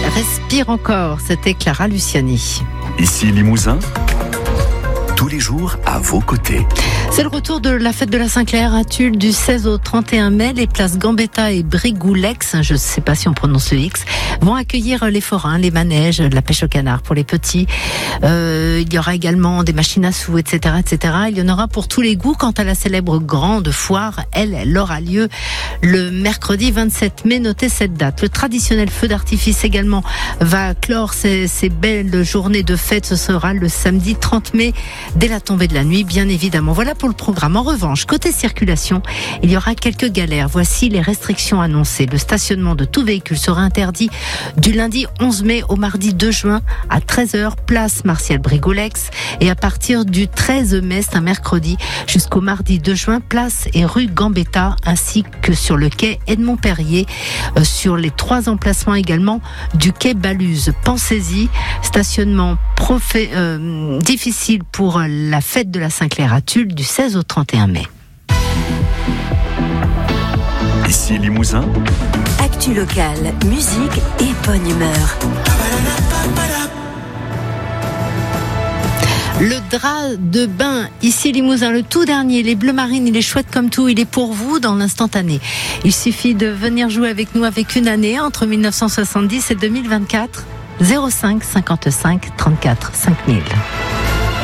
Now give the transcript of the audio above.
Respire encore, c'était Clara Luciani. Ici Limousin, tous les jours à vos côtés. C'est le retour de la fête de la Saint-Clair à Tulle du 16 au 31 mai. Les places Gambetta et Brigoulex, je ne sais pas si on prononce le X, vont accueillir les forains, les manèges, la pêche au canard pour les petits. Il y aura également des machines à sous, etc., etc. Il y en aura pour tous les goûts. Quant à la célèbre grande foire, elle aura lieu le mercredi 27 mai. Notez cette date. Le traditionnel feu d'artifice également va clore ces belles journées de fête. Ce sera le samedi 30 mai dès la tombée de la nuit, bien évidemment. Voilà pour le programme. En revanche, côté circulation, il y aura quelques galères. Voici les restrictions annoncées. Le stationnement de tout véhicule sera interdit du lundi 11 mai au mardi 2 juin à 13h, place Martial Brigoulex. Et à partir du 13 mai, c'est un mercredi, jusqu'au mardi 2 juin, place et rue Gambetta, ainsi que sur le quai Edmond-Perrier, sur les 3 emplacements également du quai Baluse. Pensez-y, stationnement difficile pour la fête de la Saint-Clair à Tulle du 16 au 31 mai. Ici Limousin, actu locale, musique et bonne humeur. Le drap de bain, ici Limousin, le tout dernier, les Bleus Marines, il est chouette comme tout, il est pour vous dans l'instantané. Il suffit de venir jouer avec nous avec une année entre 1970 et 2024. 05 55 34 5000.